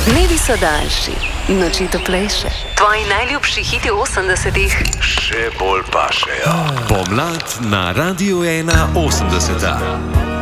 Dnevi so daljši, noči toplejše. Tvoji najljubši hiti 80-ih še bolj pašejo. Pomlad na Radiu 1 80.